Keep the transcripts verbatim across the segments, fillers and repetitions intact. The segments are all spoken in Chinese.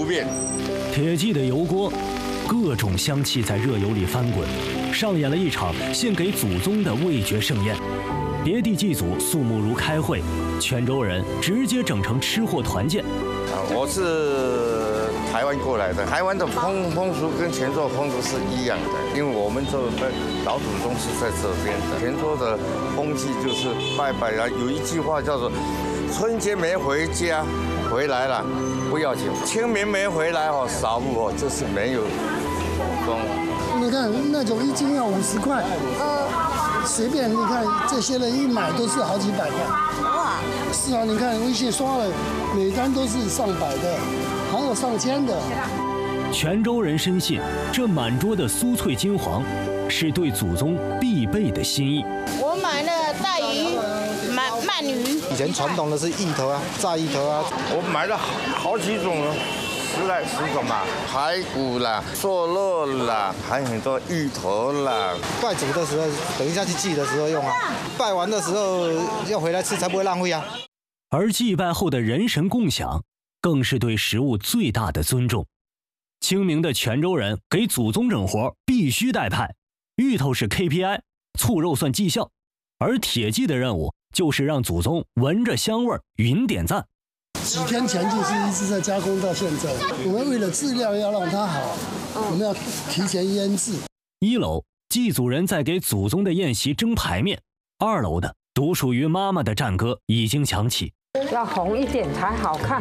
变。 铁祭的油锅，各种香气在热油里翻滚，上演了一场献给祖宗的味觉盛宴。别地祭祖肃穆如开会，泉州人直接整成吃货团建。 啊，我是台湾过来的，台湾的风风俗跟泉州风俗是一样的，因为我们这老祖宗是在这边的。泉州的风气就是拜拜啊，有一句话叫做“春节没回家，回来了不要紧；清明没回来哦，扫墓哦，就是没有祖宗。” 你看那种一斤要五十块，呃，随便你看这些人一买都是好几百块。哇！是啊，你看微信刷了，每单都是上百的，还有上千的。 泉州人深信，这满桌的酥脆金黄，是对祖宗必备的心意。 我买了带鱼，买鳗鱼。 以前传统的是芋头啊，炸芋头啊， 我买了好好几种了。十来十种吧，排骨啦、瘦肉啦，还有很多芋头啦。 拜祖的时候，等一下去祭的时候用啊，拜完的时候要回来吃，才不会浪费啊。 而祭拜后的人神共享，更是对食物最大的尊重。清明的泉州人给祖宗整活必须带派，芋头是 K P I， 醋肉算绩效，而铁祭的任务就是让祖宗闻着香味云点赞。 几天前就是一直在加工到现在，我们为了质量要让它好，我们要提前腌制。 一楼祭祖人在给祖宗的宴席蒸排面，二楼的独属于妈妈的战歌已经响起， 要红一点才好看。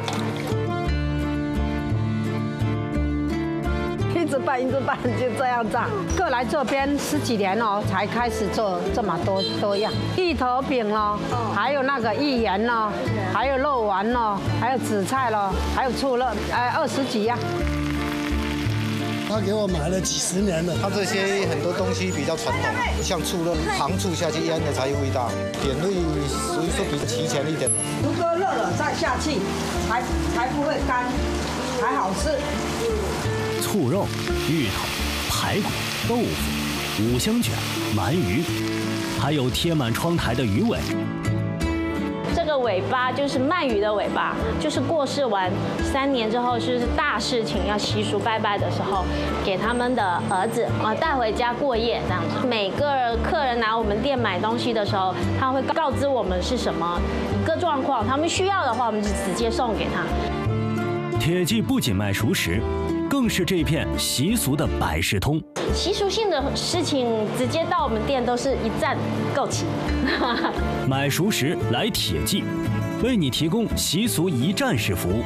一直办一直办就这样炸。各来这边十几年哦，才开始做这么多多样。芋头饼哦，还有那个芋圆哦，还有肉丸哦，还有紫菜咯，还有醋肉，呃，二十几样。 他给我买了几十年了。 他这些很多东西比较传统，像醋肉，糖醋下去腌的才有味道，点味所以说比较齐全一点。 如果热了再下去，才才不会干，才好吃。 醋肉、芋头、排骨、豆腐、五香卷、鳗鱼，还有贴满窗台的鱼尾。 这个尾巴就是鳗鱼的尾巴，就是过世完三年之后，就是大事情要习俗拜拜的时候，给他们的儿子啊带回家过夜这样子。每个客人来我们店买东西的时候，他会告知我们是什么一个状况，他们需要的话，我们就直接送给他。 铁记不仅卖熟食，更是这片习俗的百事通。 习俗性的事情，直接到我们店都是一站购齐。 买熟食来铁记，为你提供习俗一站式服务。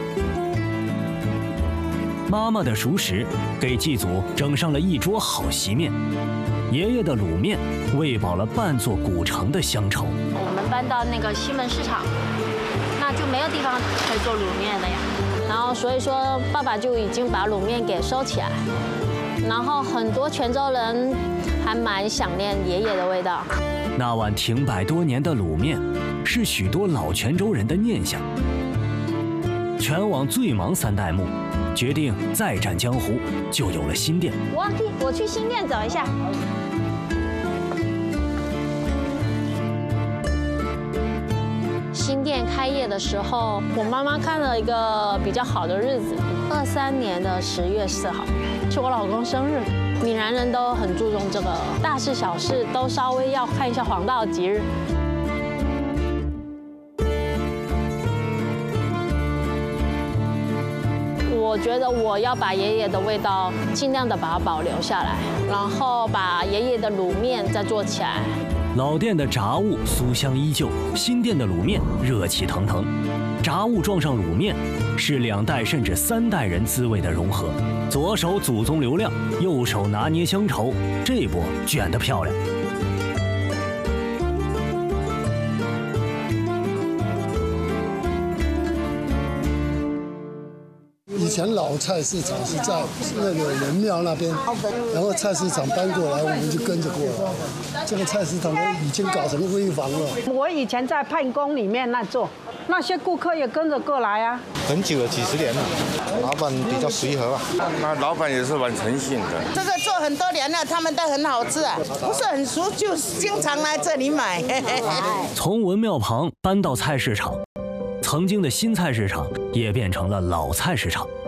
妈妈的熟食给祭祖整上了一桌好席面，爷爷的卤面喂饱了半座古城的乡愁。 我们搬到那个西门市场，那就没有地方可以做卤面了呀。然后所以说，爸爸就已经把卤面给收起来。然后很多泉州人还蛮想念爷爷的味道。 那碗停摆多年的卤面，是许多老泉州人的念想。全网最忙三代目，决定再战江湖，就有了新店。 我去，我去新店走一下。新店开业的时候，我妈妈看了一个比较好的日子，二三年的十月四号，是我老公生日。闽南人都很注重这个，大事小事都稍微要看一下黄道吉日。我觉得我要把爷爷的味道尽量的把它保留下来，然后把爷爷的卤面再做起来。 老店的炸物酥香依旧，新店的卤面热气腾腾。炸物撞上卤面，是两代甚至三代人滋味的融合。左手祖宗流量，右手拿捏乡愁，这波卷得漂亮。 以前老菜市场是在那个仁庙那边，然后菜市场搬过来，我们就跟着过来。这个菜市场都已经搞成危房了。 我以前在盼宫里面那做，那些顾客也跟着过来啊。 很久了，几十年了。老板比较随和啊。 那老板也是蛮诚信的。 这个做很多年了，他们都很好吃啊，不是很熟就经常来这里买。 从文庙旁搬到菜市场，曾经的新菜市场也变成了老菜市场。